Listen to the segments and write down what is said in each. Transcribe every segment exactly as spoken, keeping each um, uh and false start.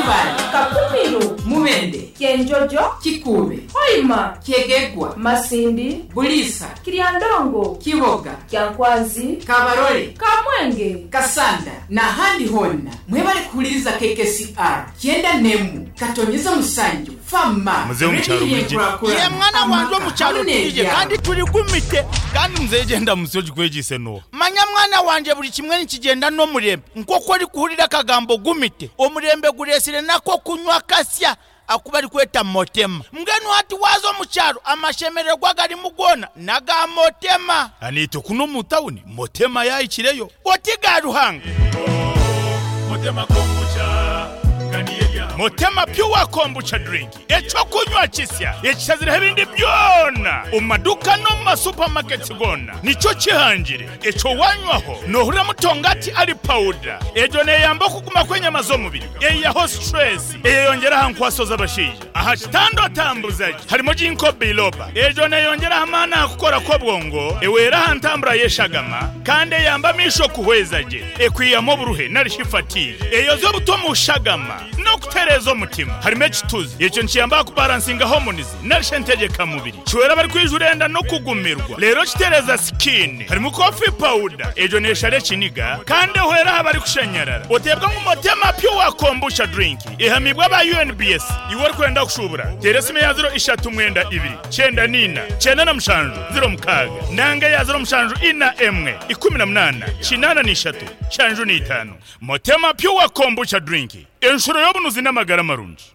Kibali, Kapumiro, Mubende, Kenjojo, Kikube, Hoima, Kyegegwa, Masindi, Bulisa, Kiryandongo, Kiboga, Kyankwazi, Kabarole, Kamwenge, Kasanda na handi honna mwebale kuliza K K C R kyenda nemu katonyeza musanju fama Mzee mcharo mwije ye mwana wanjwa mcharo tuje kandi turi gumite kandi mzee genda musoji kwegise no manya mwana wanje buri kimwe nikigenda no murembe nkoko ari kuhurira kagambo gumite omurembe guresire nako kunywa kasya akuba ari kweta motema mgenu hati wazo mucharo amashemererwa gari mugona naga motema anito kuno mutawuni motema yayikireyo otigaruhanga motema kombucha ganiyeya motema pure kombucha drink echo kunywa kisya ekizira ebindi byona umaduka no ma supermarkets gona nico kihanjire echo wanywaho no hura mutongati ari powder ejo ne yamba kuguma kwenye mazo mubiri eya ho stress eyongera hankwasoza bashije aha kitando tambuzaje harimo jinko biloba ejo ne yongera amana akukora ko bwongo ewera hantambura yeshagama kandi yamba misho kuhwezaje ekwiyamo buruhe narishifati eyo zo butomo ushagama no kuterezo mutima harimo kituzi ejo nkiyamba kubalansinga hormones narishentegeka mubiri chwera bari kwijurenda no kugumirwa rero kitereza skin harimo coffee powder ejo neshare kiniga kandi hwera bari kushanyarara otebwa mu motema pure kombucha drink ehamibwa ba U N B S iwor kwenda kushubura teresime ya zero ishatu mwenda ibiri cyenda nina cyenda na mshanju zero mukaga nanga ya zero mshanju ina emwe ikumi na munana kinana nishatu shanju ni itanu motema pure kombucha drink enshuro yobunuzi n'amagara marunji.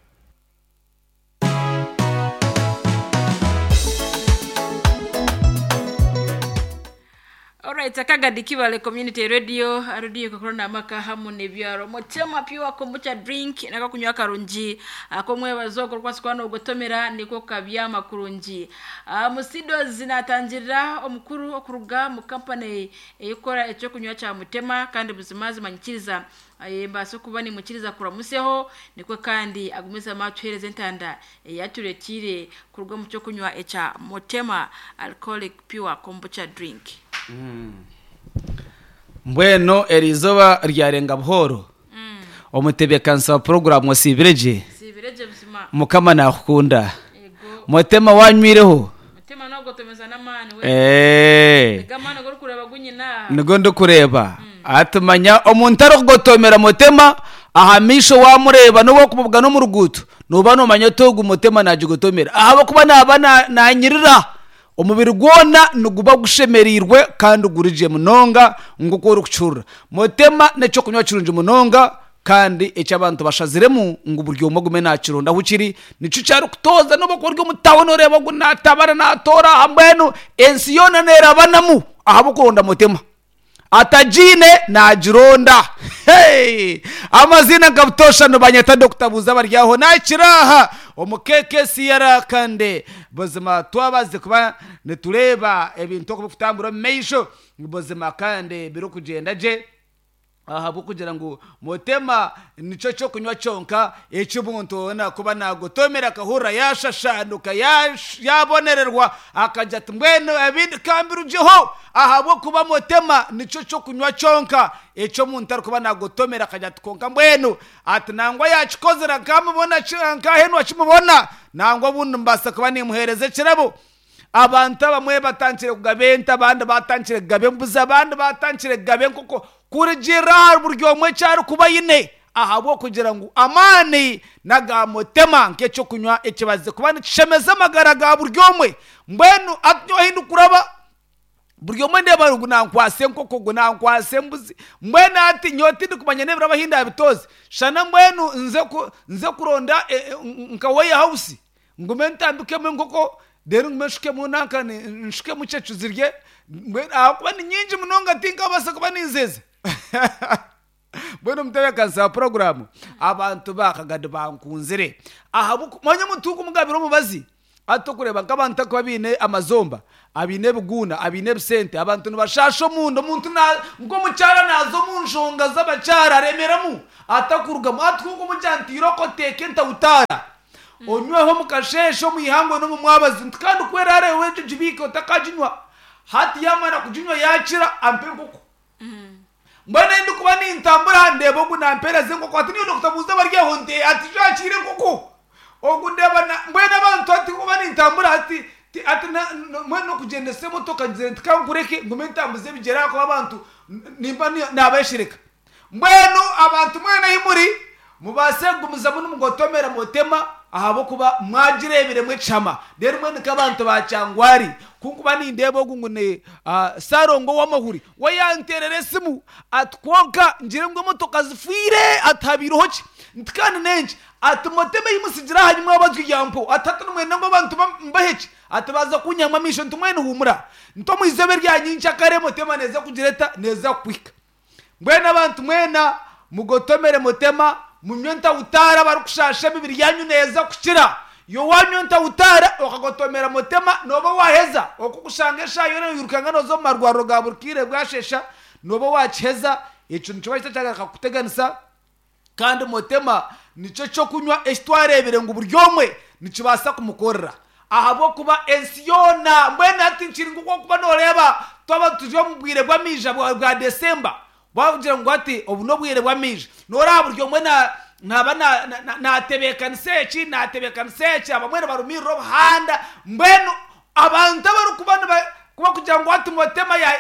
Alright, akagadi Kibale community radio radio kokorona maka hamu nebyaro motema pure kombucha drink naka kunywa karunji akomwe bazoko kwa sikwano ugotomera niko kabya makurunji uh, musido zinatangira omukuru okuruga mu company eyikora echo kunywa cha mutema kandi buzimazi manyikiriza ayemba so kubani mukiriza kuramuseho niko kandi agumeza matwereze ntanda yaturetire kuruga mu cyo kunywa echa motema alcoholic pure kombucha drink. Mm. Mbweno erizoba ryarenga buhoro mm. Omutebe kansa program wa sibireje sibireje bisima mukama nakukunda motema wanywireho motema no gotomeza namani we eh gamana gori kureba gunyina nigondo kureba mm. Atumanya omuntu arogotomera motema ahamisho wamureba no kububwa no mu rugutu nubano manyotogu motema najugotomera ahabo kuba nabana nanyirira umubiri gwona nuguba gushemerirwe kandi ugurije munonga ngukora kucura motema neco kunywa kirunje munonga kandi echa abantu bashaziremu nguburyo mugume nacironda hukiri nico cyari kutoza no bakorwa mutawono reba gunatabara natora hambeno ensiyona nerabanamu ahabo kuronda motema atajine najironda hey amazina gabutosha no banyata Dr Buza baryaho nakiraha omukeke siyara kande bozima twabaze kuba netureba ebintu ko bufutambura meisho bozima kande biro kugenda je aha bukugira ngo motema nico cyo kunywa cyonka ecyo buntu ona kuba nagotomera kahura yashashanuka yabonererwa akajya tweno abindi kambirujeho aha bo kuba motema nico cyo kunywa cyonka ecyo muntu ari kuba nagotomera akajya tkonka mbweno atinangwa yachikozera kamubona cyanka heno akimubona nangwa buntu mbasa kuba nimuhereze kirabo abantu bamwe batancire kugabenta abandi batancire gabe mbuza abandi batancire gabe kuko kurigira buryo mwe cyari kuba yine ahabo kugira ngo amani naga motema nkecho kunywa ekibaze kuba nicemeza magara ga buryo mwe mbwenu atyo hindu kuraba buryo mwe ndeba runankwase nkoko gunankwase mbuzi mbwenu ati nyoti ndikumanya nebra bahinda bitoze shana mbwenu nze ku nze kuronda nkawaye house ngume ntambike mwe nkoko dero ngumeshuke munanka nshike mucecu zirye akuba ni nyinji munonga tinka basa kuba ninzeze Bueno mutebe kansa program abantu bakagade bankunzire ahabu manya mutuku mugabiro mubazi atokureba nk'abantu akabine amazomba abine buguna abine bisente abantu nubashasho mundo muntu na ngo mucyara nazo munshonga z'abacyara remeramu atakuruga mu atwuko mujantiro ko teke ntawutara onyweho mukashesho muyihango no mumwabazi kandi kwera are weje jibiko takajinywa hati yamara kujinywa yakira ampe koko mbona ndi kuba nintambura ndebo kunampereze ngo kwati niyo dokutabuza barye honte ati jachire kuko ogundeba mbona abantu ati kuba nintambura ati ati mwana kugenda se motoka nzente kankureke ngume ntambuze bigera ko abantu nimba nabashirika mbwenu abantu mwana yimuri mubase gumuza mu mugotomera motema ahabo kuba mwagirebere mwe chama rero mwe nikabantu bacyangwari kunkuba nindebo gungune uh, sarongo w'amahuri wayanterere simu atkonka ngire ngo motoka zifire atabirohoki ntikane nenje atumoteme yimusigira hanyuma abazwi yampo atatu numwe ngo abantu mbaheki atabaza kunyama misho ntumwe nuhumura nto mwizebe ryanyincha kare motema neza kugireta neza kwika mbwena abantu mwena mugotomere motema munyonta utara barukushasha bibiri yanyu neza kukira yo wanyonta utara okagotomera motema nobo waheza okugushangesha yone yurukanga nozo marwaro ga burkire bwashesha nobo wacheza ico nico cyaka kakuteganisa kandi motema nico cyo kunywa histoire ebire ngo buryomwe nico basa kumukorera ahabo kuba ensiona mbwena ati nchiringo ko kuba noreba toba tujyo mubwire bwa mija bwa December bavugira ngo ati obuno bwire bwa mije nora buryo mwe na naba na natebekana seki natebekana seki abamwe barumiro bahanda mbeno abantu baru kubana kuba kugira ngo ati motema ya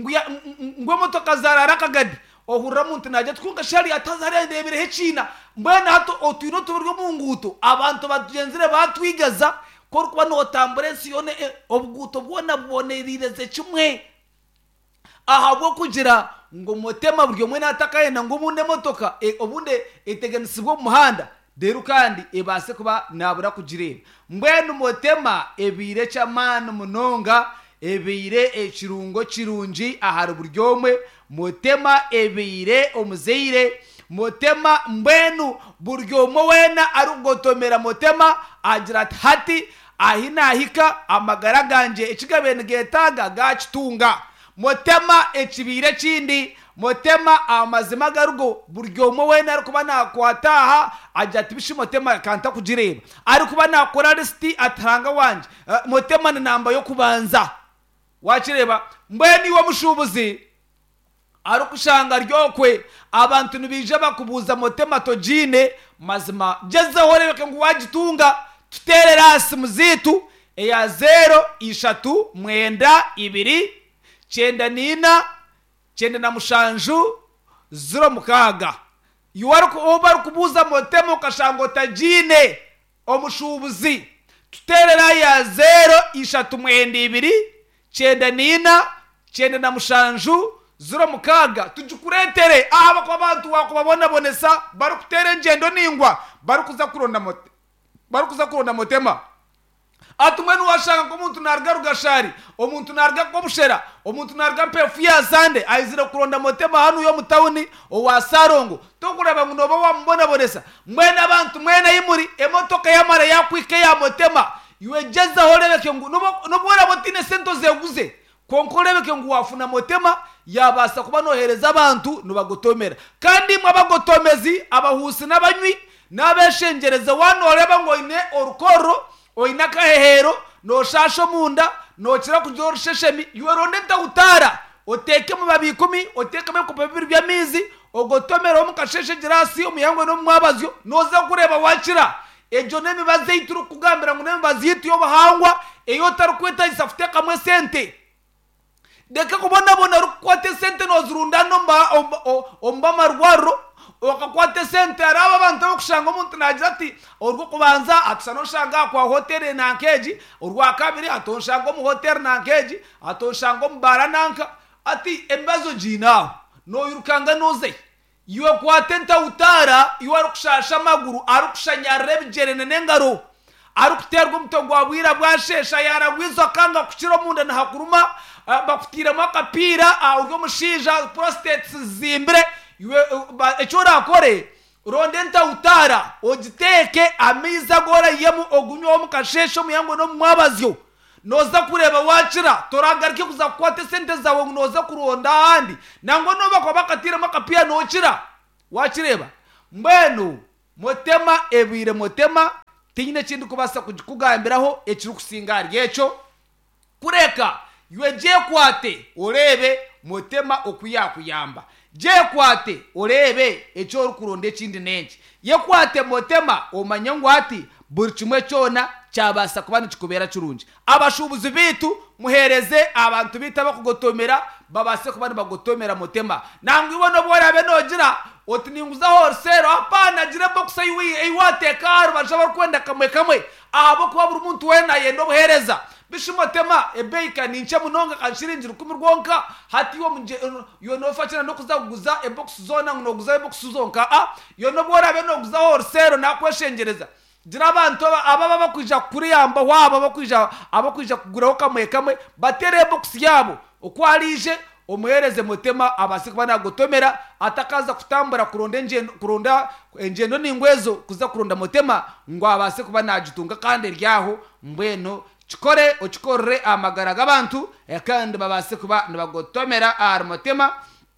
ngwe motoka zarara kagadi ohura muntu najya twunga shari atazarende ebire hecina mbena hato otuino tuburyo munguto abantu batugenzire batwigaza ko kuba no tamburensi yone obguto bwona bonerireze kimwe ahabwo kugira ngo motema buryo mwe natakayenda ngo bunde motoka e obunde eteganisibwo muhanda deru kandi ebase kuba nabura kugireba mbwenu motema ebire chamana munonga ebire ekirungo kirungi ahari buryomwe motema ebire omuzeire motema mbwenu buryomwe wena arugotomera motema agira hati ahina ahika amagara ganje ekigabene getaga gachitunga motema ekibire kindi motema amazima garugo buryomo wena ari kuba nakwataha ajya tibishi motema kanta kugireba ari kuba nakora listi atanga wanje uh, motema ni namba yo kubanza wakireba mbweni wo mushubuzi ari kushanga ryokwe abantu nibije bakubuza motema tojine mazima jeze horebeke ngo wagitunga tutere rasi muzitu eya zero ishatu mwenda ibiri chenda nina chenda na mushanju zero mukaga yuwaruko obar kubuza motemo kashango tajine omushubuzi tuterera ya zero ishatu mwenda ibiri chenda nina chenda na mushanju zero mukaga tujukuretere aha kwa bantu wako babona bonesa barukutere ngendo ningwa barukuza kuronda mote barukuza kuronda motema atumwenu washaka ko muntu narga rugashari omuntu narga ko bushera omuntu narga pefia sande aizira kuronda motema hanu yo mutawuni owasarongo tokuraba munoba wa mbona bonesa mwena abantu mwena yimuri emotoka yamara yakwike ya motema yuejeza horebeke ngo nobora botine sento zeguze konkorebeke ngo wafuna motema yabasa kuba nohereza abantu nubagotomera kandi mwabagotomezi abahusi nabanywi nabeshengereza wanoreba ngo ine orukoro oinaka hehero no shasho munda no kira kujoro sheshemi yuronde utara oteke mu babikumi oteke me kupebiri bya mizi ogotomera omukasheshe girasi omuyango no mwabazyo noza kureba wakira ejo nemi bazeyituru kugambira ngo nemi baziyitu yo bahangwa eyo tarukweta isafute kamwe sente deka kubona bona rukwate sente no zurunda no mba omba marwaro okakwate sente araba abantu okushanga umuntu nagira ati urwo kubanza atusano shanga kwa hotel nankeji urwa kabiri atonshanga mu hotel nankeji atonshanga mu bara nanka ati embazo jina no yurukanga noze yuwe kwatenta utara yuwe rukushasha maguru arukushanya rebjerene nengaro arukuterwa umutongo wabwira bwashesha yaragwizo kanga kukiro munda na hakuruma bakutira makapira urwo mushija prostate zimbre echora akore rondenta utara ogiteke amiza gora yemu ogunyo omukashesho muyango no mwabazyo noza kureba wakira toragarike kuza kwate sente zawe noza kuronda handi nango no bakwa bakatira makapia nokira wakireba mbeno motema ebire motema tinyine kindi kubasa kugambiraho ekiri kusingari yecho kureka yweje kwate orebe motema okuyakuyamba je kwate urebe echo rukuronde kindi nenki ye kwate motema omanye ngwati buri kimwe cyona cyabasa kubana kikubera kirungi abashubuzi bitu muhereze abantu bita bakugotomera babase kubana bagotomera motema nangwe ibona bora be nogira oti ninguza horsero apana gira box ayi ayiwate kar bashaba kwenda kamwe kamwe abo kuba buri muntu wena yendo buhereza bishimotema ebeika ninche munonga kanshirinjira kumi rwonka hati yo munje yo no fachana no kuzaguza e box zona no guza e box zonka a yo no bora be no guza horsero nakweshengereza gira abantu ababa bakwija kuri yamba waba bakwija abakwija kuguraho kamwe kamwe batere box yabo okwalije omuhereze motema abasikubana gutomera atakaza kutambura kuronda njendo kuronda njendo ningwezo kuza kuronda motema ngo abasikubana agitunga kandi ryaho mbweno chikore ochikorre amagara gabantu kandi babase kuba nibagotomera armotema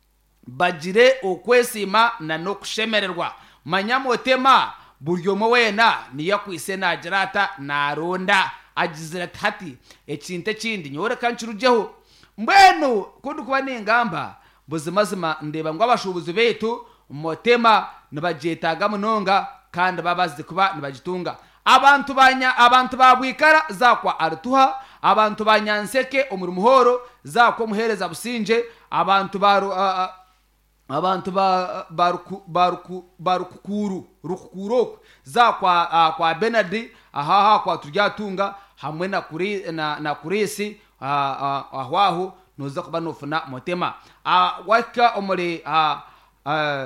bagire okwesima na no kushemererwa manyamotema buryomo wena niya kwise nagerata naronda agizira hati ekinte kindi nyore kanchirujeho mbwenu kundi kuba ningamba buzimazima ndeba ngo abashubuzi betu motema nibajetaga munonga kandi babazi kuba nibagitunga abantu banya abantu babwikara zakwa artuha abantu banyanseke omuri muhoro zakwa muhereza businje abantu baru uh, abantu ba baruku baruku barukukuru rukukuro zakwa uh, kwa Benadi ahaha kwa turyatunga hamwe na kuri na, na kurisi uh, uh, ahwaho noza kuba nofuna motema uh, waka omuri uh, uh,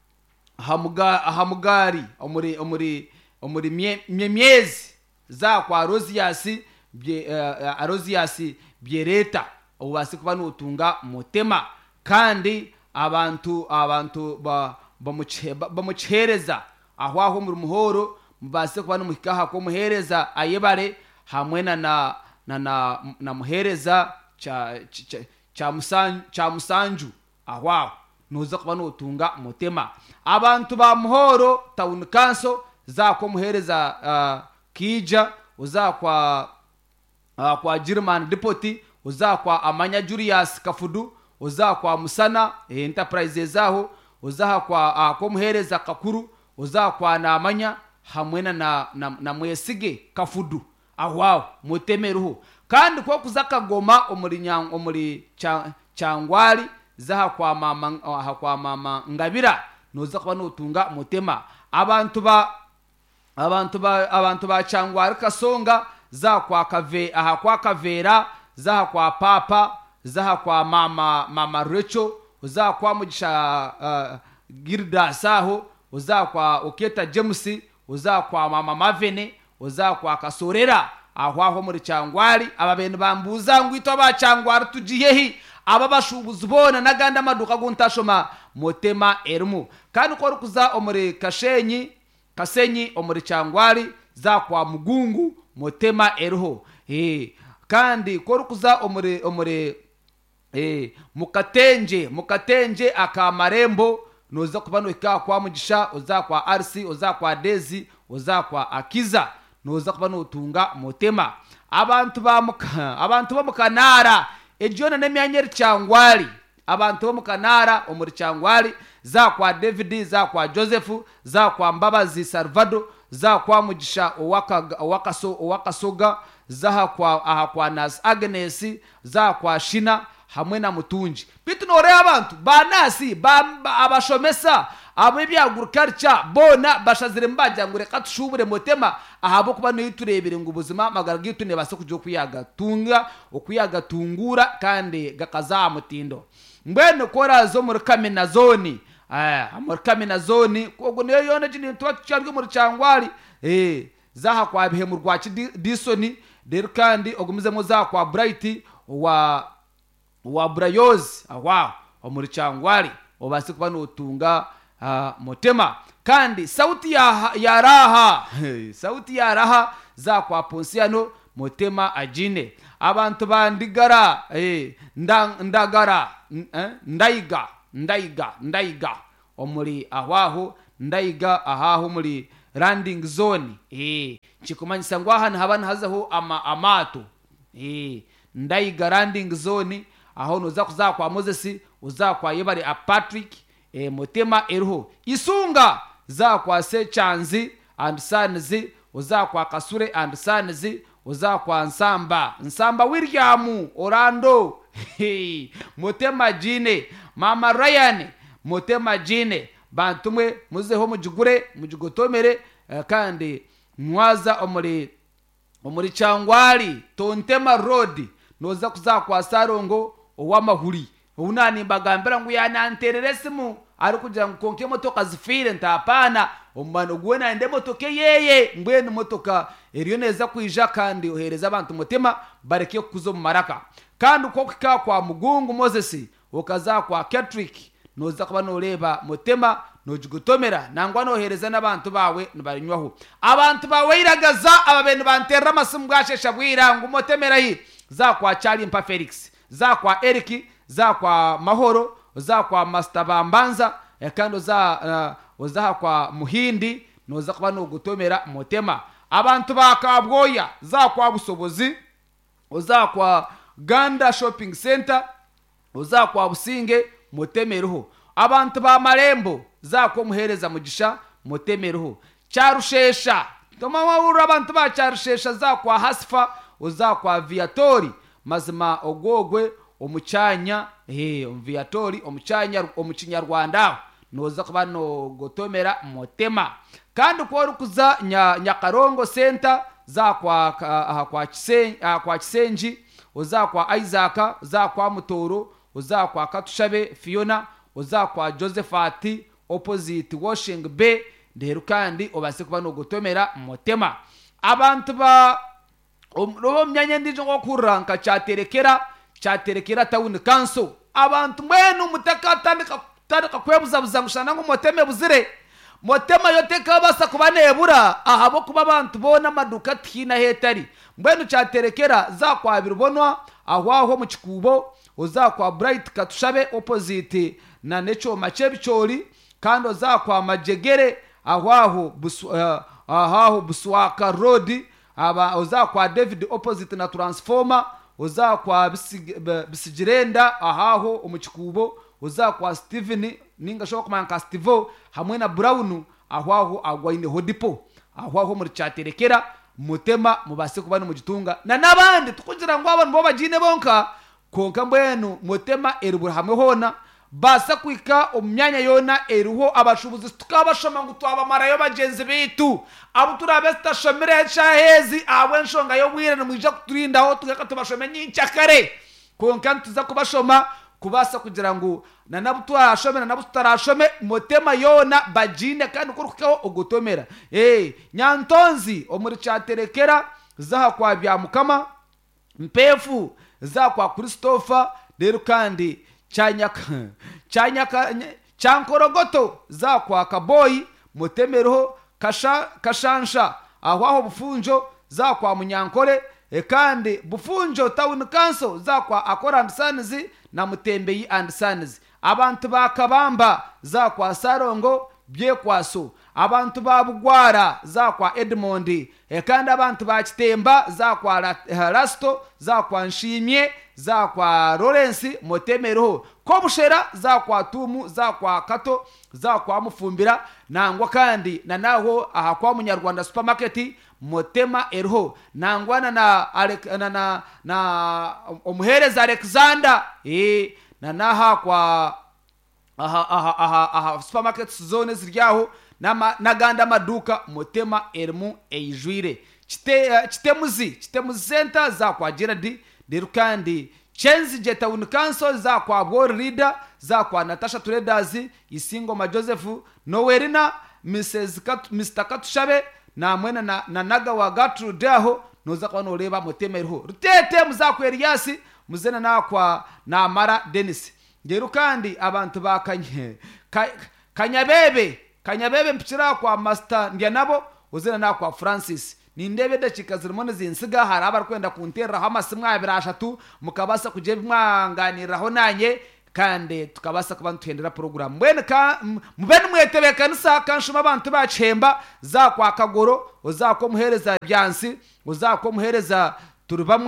hamuga hamugari omuri omuri omuri myemyezi za kwa Rosiasi bye uh, Rosiasi byereta ubasi kuba notunga motema kandi abantu abantu ba bamuchereza ahwaho mu muhoro mbase kuba no muhikaha ko muhereza ayebare hamwe na na na, na muhereza cha cha, cha musanju cha musanju ahwaho noza kuba notunga motema abantu ba muhoro town council za ko muhereza uh, kija uza kwa uh, kwa German Deputy uza kwa Amanya Julius Kafudu uza kwa Musana enterprises zaho uza kwa uh, ko muhereza Kakuru uza kwa na Amanya hamwena na na, na Mwesige Kafudu ahwaho mutemeruho kandi ko kuzaka goma omuri nyang omuri cyangwari zaha kwa mama uh, kwa mama Ngabira noza kwa notunga motema abantu ba abantu ba abantu ba cyangwari Kasonga za kwa kave aha kwa Kavera za kwa papa za kwa mama mama Recho za kwa Mugisha uh, Girda saho uza kwa Oketa James uza kwa mama Mavene uza kwa Kasorera ahwaho muri cyangwari ababene bambuza ngwito ba cyangwari tugiyehi aba bashubuzi bona naganda maduka guntashoma motema ermu kandi ko rukuza omuri Kashenyi Kasenyi omuri cyangwari za kwa Mugungu motema eruho eh kandi ko rukuza omuri omuri eh mukatenje mukatenje akamarembo noza kubano ika kwa Mugisha uza kwa Arsi uza kwa Dezi uza kwa Akiza noza kubano utunga motema abantu ba muka abantu ba mukanara ejona nemyanyeri cyangwari abantu bo mukanara omuri cyangwari za kwa David za kwa Joseph za kwa Mbabazi Salvado za kwa Mugisha owaka owakaso owakasoga za kwa aha kwa Nas Agnes za kwa Shina hamwe na Mutunji bitu nore abantu banasi ba abashomesa abebyagurkarcha bona bashazire mbajya ngure katushubure motema ahabo kuba niturebere ngo ubuzima magaragi ne base kujyo kuyaga tunga okuyaga tungura kandi gakaza mutindo mbene kora zo muri kamena zone eh muri kamena zone kogo ne yone jini twacyange muri cyangwari eh zaha kwa bihe mu rwaci disoni der kandi ogumize mo za kwa Bright wa wa Brayoz ahwa omuri cyangwari obase kuba notunga uh, motema kandi sauti ya ya raha sauti ya raha za kwa Ponsiano motema ajine abantu bandigara eh ndagara eh, ndaiga ndaiga ndaiga omuri ahwaho ndaiga ahaho muri landing zone eh chikumanyisa ngwaha habana hazaho ama amato eh ndaiga landing zone aho noza kuza kwa Moses uzakwa yebari a Patrick e, Mutema eriho Isunga zakwa Se Chanzi and Sons uzakwa Kasure and Sons uzakwa Nsamba Nsamba William Orlando hey, Mutema Jine Mama Ryan Mutema Jine bantumwe muzeho mujugure mujugotomere uh, kandi mwaza omuri omuri Changwali Tontema Road noza kuzakwa Sarongo owamahuri unani bagambira ngo yanantereresimu ari kugira ngo konke motoka zifire ntapana umano gwena ende motoke yeye mbwene motoka eriyo neza kwija kandi ohereza abantu Mutema bareke kuzo mu maraka kandi uko kika kwa Mugungu Moses okaza kwa Patrick noza kuba noreba Mutema nojugutomera nangwa nohereza n'abantu bawe nibarinywaho abantu bawe iragaza ababene banterra amasimu bwashesha bwira ngo Mutemera hi za kwa Charlie Mpa Felix za kwa Eric za kwa Mahoro za kwa Master Bambanza kandi za uh, za kwa Muhindi noza kuba no gutomera Mutema abantu bakabwoya za kwa Busobozi uza kwa Ganda Shopping Center uza kwa Businge Mutemeruho abantu ba Marembo za ko muhereza mugisha Mutemeruho Charushesha toma wabura abantu ba Charushesha za kwa Hasfa uza kwa Viatori mazima ogogwe omucyanya eh Viatori omucyanya omukinyarwanda noza kuba no gotomera Mutema kandi ko rukuza nya, Nyakarongo Center za kwa uh, kwa Kisenji uh, kwa Kisenji uza kwa Isaac za kwa Mutoro uza kwa Katushabe Fiona uza kwa Josephati opposite Washing Bay nderu kandi obase kuba no gotomera Mutema abantu ba robo myanya ndijo ngo kuranka cyaterekera cyaterekera Town Council abantu mwenu mutaka tandika tandika kwebuza buzagushana ngo Muteme buzire Mutema yoteka basa kuba nebura ahabo kuba abantu bona maduka tina hetari mbwenu cyaterekera za kwa birubonwa ahwaho mu Kikubo uza kwa Bright Katushabe opposite na Necho Machebichori kandi uza kwa Majegere ahwaho busu, uh, ahaho Buswaka Road aba uza kwa David opposite na Transformer uza kwa Bisig, Bisigirenda ahaho mu Kikubo uza kwa Steven ninga shoka manka Stevo hamwe na Brown ahwaho agwaine hodipo ahwaho muri cyaterekera Mutema mubase kubana mu gitunga na nabandi tukugira ngo abantu bo bajine bonka konka mbwenu Mutema erubura hamwe hona basa kwika omyanya yona eruho abashubuzi tukabashoma ngo twabamarayo bagenzi bitu abo turabesta shomere cyahezi abwe nshonga yo bwira no mwija kuturindaho tugaka tubashome nyincakare konka tuza kubashoma kubasa kugira ngo na nabutu ashome na nabutu tarashome Mutema yona bajine kandi kurukaho ogutomera eh Nyantonzi omuri cyaterekera zaha kwa Byamukama Mpefu za kwa Christopher rero kandi cyanyaka cyanyaka Cyankorogoto za kwa Kaboyi Mutemeroho kasha kashansha ahwaho Bufunjo za kwa Munyankore e kandi Bufunjo Town Council za kwa Akora and Sons na Mutembeyi and Sons abantu bakabamba za kwa Sarongo bye kwaso abantu babugwara za kwa Edmond e kandi abantu bakitemba za kwa Rasto za kwa Nshimye za kwa Lawrence Mutemeroho ko bushera za kwa Tumu za kwa Kato za kwa Mufumbira nangwa kandi na naho aha kwa Munyarwanda supermarket Mutema erho nangwana na na na, na omuhereza Alexander eh na naha kwa aha aha aha, aha supermarket zone ziryaho na naganda maduka Mutema ermu eijwire kite uh, kitemuzi kitemuzi center za kwa Gerard derukandi Chenzi je Town Council za kwa Bor Leader za kwa Natasha Traders Isingo ma Joseph Nowerina Missus Kat, Mister Katushabe na mwena na, na naga wa Gertrude aho noza kwa noreba Mutema erho rutete muzakwa Elias muzena na kwa na Mara Dennis ngero kandi abantu bakanye ka, Kanyabebe Kanyabebe mpchira kwa Master ndya nabo uzena na kwa Francis nindebe dakika zirimo zinsiga hari abarkwenda kuntera hamasimu abirashatu mukabasa kuje mwanganiraho nanye kandi tukabasa kuba ntendera program mwene ka mubene mwetebeka nisa kanshuma abantu bacemba za kwa Kagoro uzako muhereza byansi uzako muhereza turi bamwe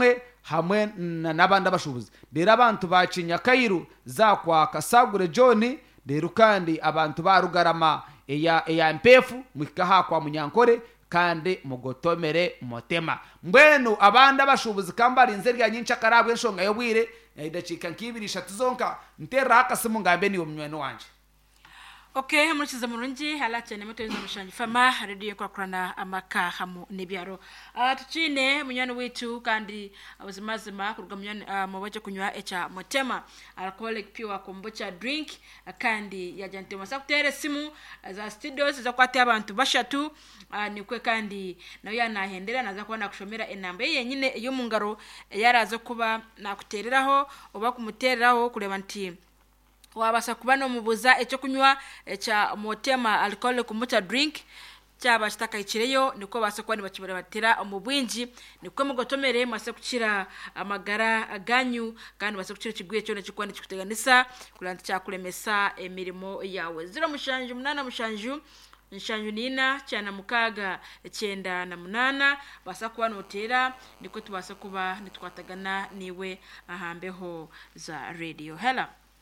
hamwe n'abandi abashubuzi rero abantu bacinya Kairu za kwa Kasagure John rero kandi abantu barugarama eya eya mpefu mwikaha kwa Munyankore kandi mugotomere motema mbwenu abandi abashubuzi kambari inzerya nyinshi akarabwe nshonga yo bwire idacika nkibiri shatu zonka ntera akasimu ngambe ni umnyweno wanje. Okay, murikiza murungi halachene mutoza mushanyi fama radio kwa kurana amaka hamu nebyaro. Uh, tuchine munyana wetu kandi abuzimazima kuruga munyana uh, mwaje kunywa echa motema alcoholic pure kombucha drink uh, kandi ya jante masakutere simu uh, za studios za kwate abantu bashatu uh, nikwe kandi nayo yanahendera naza kubona kushomera enambe yenyine yo mungaro yaraza kuba nakutereraho oba kumutereraho kureba nti wabasa kuba no mubuza echo kunywa echa motema alcohol kombucha drink cyaba kitaka ikireyo niko basa kwani bakibara batera umubwinji niko mugotomere mase kukira amagara aganyu kandi basa kukira kiguye cyo nekikwani kikuteganisa kulanti cyakuremesa emirimo yawe zero mushanju munana mushanju nshanju nina cyana mukaga cyenda na munana basa kuba notera niko tubasa kuba nitwatagana niwe ahambeho za radio. Hello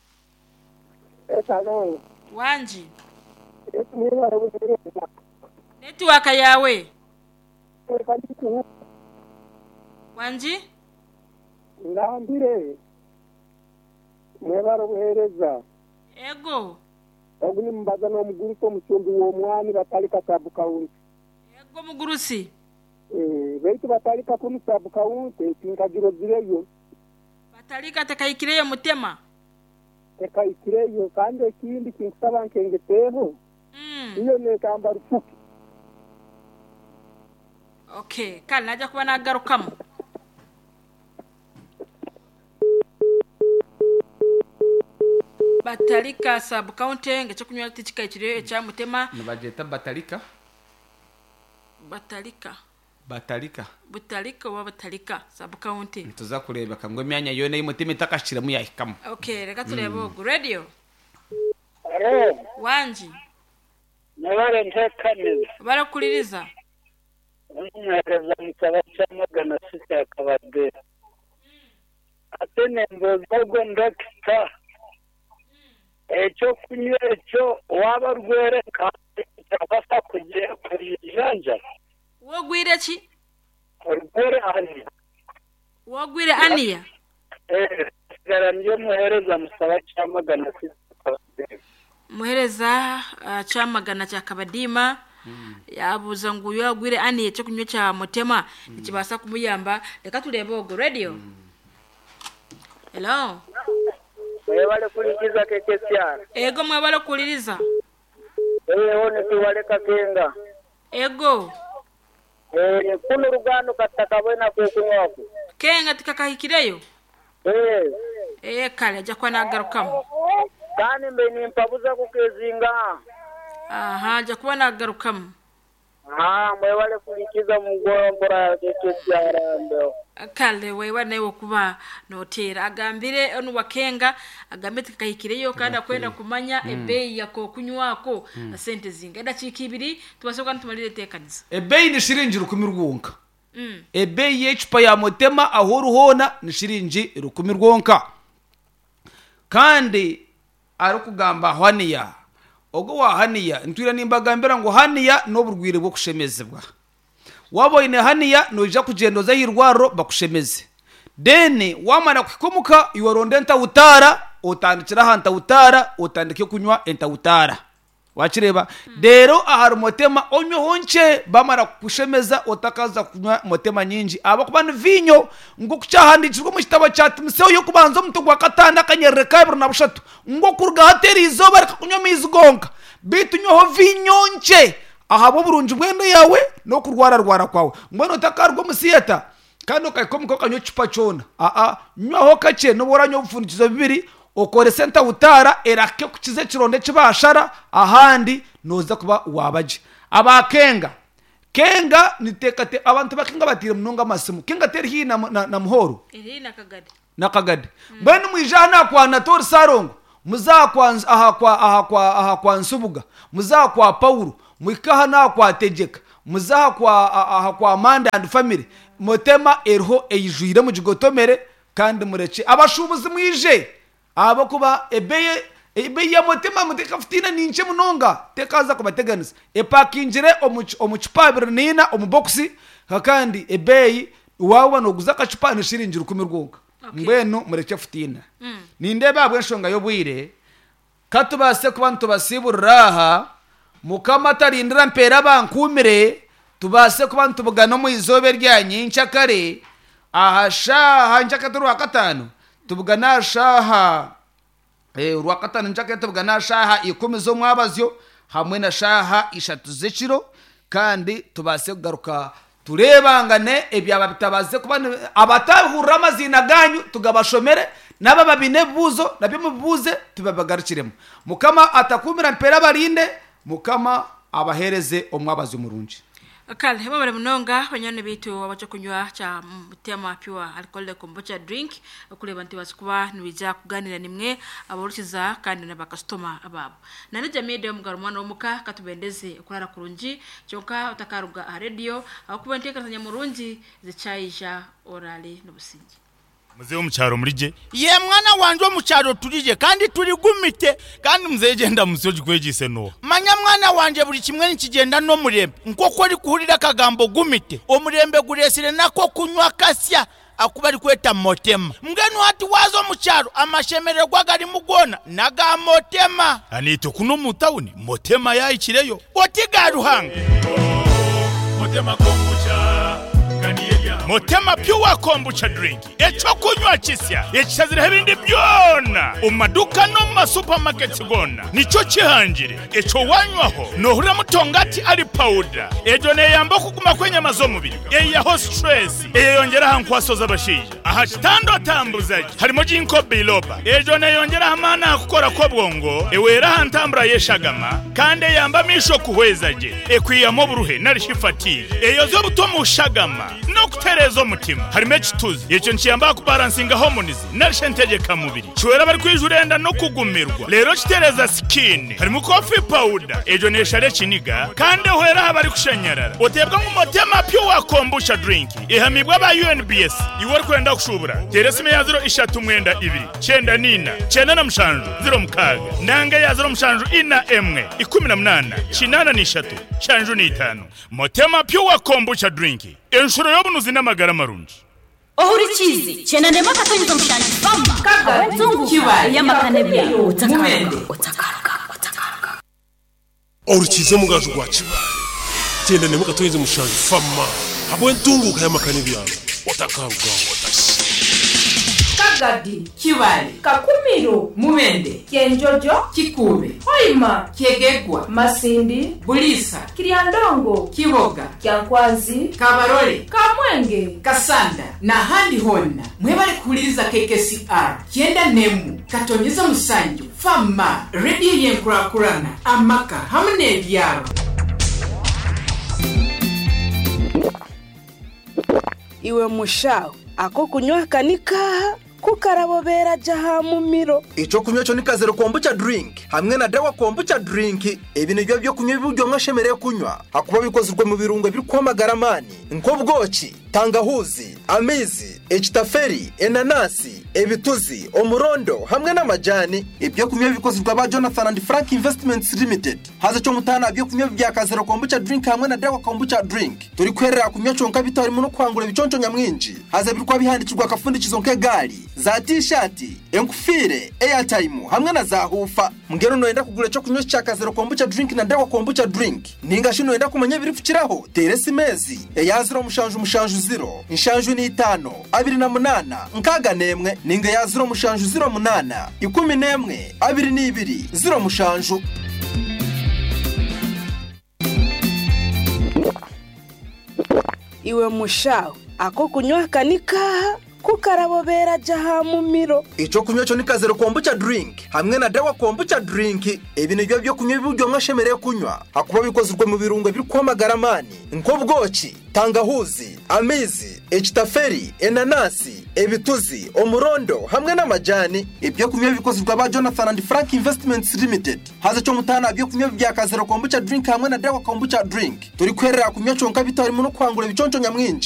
Hello. Wanji. Network yawe. Wanji? Ndambire. Mwebaro buhereza. Ego. Oguni mbaza no muguruko mucyumbi wo mwani batali katabu kaunti. Ego mugurusi. Eh, beitu batali kakunu tabu kaunti tinkagiro zireyo. Batali katakayikireyo mutema. Eka ikireyo kandi ikindi kinsaba nkengeteho mm iyo ne kamba rufuki. Okay, kana naja kuba nagarukamo Batalika sub county ngacho kunywa tichika ikireyo cha mutema nabajeta Batalika Batalika Batalika Butalika wa Batalika sub county tuza kureba kamwe myanya yone y'umutima itakashira mu yahikamo. Okay, reka turebo mm. radio. Hello. Wanji. Nabare ntekaneza. Barakuririza. Umwereza mutaba cyamagana sita akabade. Atene mbogo ndakita. Echo kunywa echo waba rwere kandi cyabasa kujya kuri janja. Wogwire ki? Rwere ania. Wogwire ania. Eh, garanyo muhereza musaba cyamagana sita akabade. Muhereza uh, chamagana cha kabadima mm. yabuza ngo yagwire aniye cyo kunywa cha motema mm. ikibasa kumuyamba reka turebe go radio. mm. Hello mwebale kulikiza kekesiana. Ego mwebale kuliriza. Eh one tuwale kakenga. Ego eh kuno rugano kataka bwena kwe kunywako kenga tikakahikireyo. Eh eh kale aja kwa nagarukamo kandi mbe nimpabuza kukezinga. Aha aja kwa nagarukamo. Ah mwebale kulikiza mugombora kekesiana ndo kale wewe nawe kuba notera agambire onu wakenga agambite kahikireyo kandi akwenda kumanya mm. ebei yako kunywako mm. sente zinga ndacika ibiri tubasoka ntumalire tekaniza ebei ni shiringi rukumi rwonka. mm. ebei yechupa ya motema ahoro hona ni shiringi rukumi rwonka kandi ari kugamba haniya ogo wa haniya ntwira nimbagambira ngo haniya no burwire bwo kushemezebwa waboine haniya noja kugendoza yirwaro bakushemeze deni wamara kwikomuka iwaronde nta utara utandikira hanta utara utandike kunywa enta utara wachireba mm. dero ahari motema onyo honche bamara kushemeza utakaza kunywa motema nyinji abakubana vinyo ngo kucyahandikirwa mu kitabo cyatumseho yo kubanza mutugwa wa katanda kanyerere kabiri na bushatu ngo kurga hateri izoba reka kunywa mizigonka bitunyoho vinyo nche ahabo burunji bwendo yawe no kurwara rwara kwawe mbona utakarwa musiyata kandi ukayikomuka kanyo chupa chona a a nywaho kace no boranyo bufunikizo bibiri okore senta utara erake kukize kironde kibashara ahandi noza kuba wabaje abakenga kenga nitekate abantu bakinga batire munonga masimu kenga teri hi na, na, na muhoro iri nakagade nakagade mm. bani mwijana kwa nator sarongo muzakwanza aha kwa aha kwa aha kwa nsubuga muzakwa Paulo mwikaha na kwa tegeka muzaha kwa aha kwa Amanda and family motema erho eyijuire mu gigotomere kandi mureke abashubuzi mwije abo kuba ebeye ebe ya motema muteka fitina ninche munonga tekaza kubateganisa epakinjire omucupa birnina omuboxi kandi ebeyi wawa no guzaka cupa nishiringira ukumi rwonga mbwenu mureke fitina mm. ninde babwe nshonga yo bwire katubase kubantu tubasiburraha mukama tarindira mpera bankumire tubase kubantu bugano mu izobe ryanyincha kare ahashaha nchakaturu akatano tubugana shaha eh rwakatano nchakete bugana shaha ikumi zo mwabazyo hamwe na shaha ishatu zechiro kandi tubase kugaruka turebangane ebyaba bitabaze kubana abatahura amazina ganyu tugabashomere naba babine buzo nabyo mubuze tubabagarukiremo mukama atakumira mpera barinde mukama abahereze omwabazi umurunji akale heba bare munonga banyane bitu abacho kunywa cha mutema pure alcohol kombucha drink kuleba nti basikuba nibija kuganira nimwe abarukiza kandi na bakastoma ababo nane jamede omugaro mwana omuka katubendeze kurara kurunji cyonka utakaruga radio akubentekanya murunji zichayija orale n'ubusingi muze umucyaro murije ye mwana wanje umucyaro turije kandi turi gumite kandi muzegenda musoje kwegise no manya mwana wanje buri kimwe nikigenda no murembe nkoko ari kuhurira kagambo gumite omurembe guresire nako kunywa kasya akuba ari kweta motema mgenu hati wazo mucyaro amashemererwa gari mugona naga motema anito kuno mutawuni motema yayikireyo otigaruhanga motema kombucha Motema pure kombucha drink echo kunywa kisya ekizira ebindi byona umaduka no ma supermarket gona nico kihanjire echo wanywaho no hura mutongati ari powder ejo ne yamba kuguma kwenye mazo mubiri eya ho stress eyongera hankwasoza bashije aha kitando tambuzaje harimo jinko biloba ejo ne yongera amana akukora ko bwongo ewera hantambura yeshagama kandi yamba misho kuhwezaje ekwiyamo buruhe narishifati eyo zo butomu ushagama no kuterezo mutima harimo kituzi yecho nciyamba ku balancing hormones narishentegeka mubiri cywera bari kwijurenda no kugumirwa rero kitereza skin harimo coffee powder ejo neshare kiniga kandi hwera bari kushanyarara otebwa mu motema pure kombucha drink ihamibwa ba U N B S iwor kwenda kushubura teresime ya zero ishatu mwenda ibiri cyenda nina cyenda na mshanju zero mukaga nanga ya zero mshanju ina emwe ikumi na munana kinana nishatu shanju ni itanu motema pure kombucha drink enshuro yobunuzi n'amagara marunji ohurikizi cyenda ndema katonyeza mushani famba kaga kibaye y'amakanebya mumende utakaruka utakaruka ohurikize mugaje gwacu cyenda ndema katonyeza mushani famba abo ntunguka y'amakanebya utakaruka utasi kagadi kibaye kakumiro mumende kenjojo kikube hoima kegegwa masindi bulisa kiryandongo kiboga kyankwazi kabarole kamwenge kasanda na handi honna mwebale kuhuliriza K K C R kienda nemu katonyeza musanju fama radio yenkurakurana amaka hamne ebyaro iwe mushawo ako kunywa kanika kukarabobera jaha mumiro ico kunywa cyo nikazero kombucha drink hamwe na dawa kombucha drink ibintu byo byo kunywa biburyo mwashemereye kunywa akuba bikozwe mu birungo biri kwamagaramani nkobwoki tangahuzi amizi echitaferi enanasi ebituzi omurondo hamwe n'amajani ibyo kunywa bikozwe ba Jonathan and Frank Investments Limited haza cyo mutana byo kunywa bya kazero kombucha drink hamwe na dawa kombucha drink turi kwerera kunywa chonka bitari mu no kwangura biconco nyamwinji haza birikwa bihandikirwa kafundikizo nk'egari za t-shirt enkufire airtime hamwe na za hufa mngero noenda kugura cyo kunywa cya kazero kombucha drink na dawa kombucha drink ninga shino noenda kumanya birifukiraho teresi mezi yaziro mushanju mushanju zero inshanju ni itano abiri na munana nkaga nemwe ninga yaziro mushanju zero munana ikumi nemwe abiri ni ibiri zero mushanju iwe mushawo ako kunywa kanika kukarabobera jahamumiro. Ico kunywa cyo ni Kazero kombucha drink hamwe na Dawa kombucha drink. Ibi nibyo byo kunywa ibiryo mwashemereye kunywa akuba bikozwe mu birungo biri kwamagara mani nko bwoki, tangahuzi, amizi, echitaferi, enanasi, ebituzi, omurondo hamwe n'amajani. Ibyo kunywa bikozwe ba Jonathan and Frank Investments Limited. Haza cyo mutana byo kunywa bya Kazero kombucha drink hamwe na Dawa kombucha drink. Turi kwerera kunywa chonka bitari mu no kwangura biconco nyamwinji.